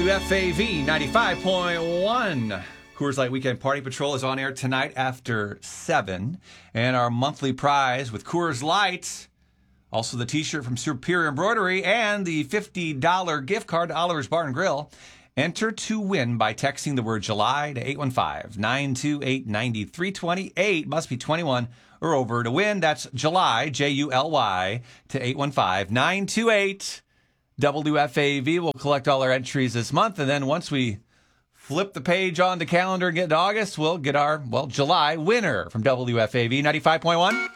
WFAV 95.1. Coors Light Weekend Party Patrol is on air tonight after 7. And our monthly prize with Coors Light, also the t-shirt from Superior Embroidery, and the $50 gift card to Oliver's Bar and Grill. Enter to win by texting the word July to 815-928-9328. Must be 21 or over to win. That's July, July, to 815-928 WFAV. We'll collect all our entries this month, and then once we flip the page on the calendar and get to August, we'll get our, July winner from WFAV 95.1.